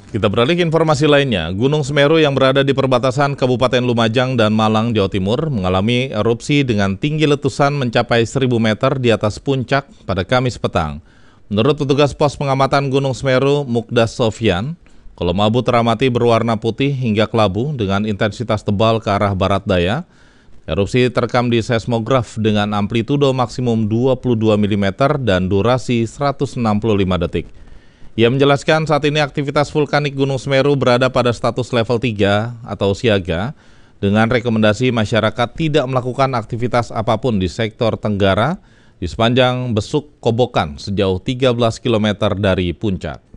Kita beralih ke informasi lainnya. Gunung Semeru yang berada di perbatasan Kabupaten Lumajang dan Malang, Jawa Timur mengalami erupsi dengan tinggi letusan mencapai 1.000 meter di atas puncak pada Kamis petang. Menurut petugas pos pengamatan Gunung Semeru, Mukdas Sofyan, kolom abu teramati berwarna putih hingga kelabu dengan intensitas tebal ke arah barat daya. Erupsi terekam di seismograf dengan amplitudo maksimum 22 mm dan durasi 165 detik. Ia menjelaskan saat ini aktivitas vulkanik Gunung Semeru berada pada status level 3 atau siaga dengan rekomendasi masyarakat tidak melakukan aktivitas apapun di sektor Tenggara di sepanjang besuk Kobokan sejauh 13 km dari puncak.